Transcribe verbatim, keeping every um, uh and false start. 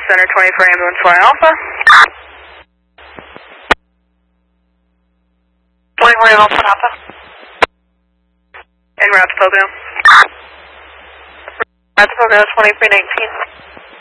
Center twenty-four Ambulance Y Alpha. twenty-four Ambulance Y Alpha. En route to Pogo. Route to Pogo twenty-three nineteen.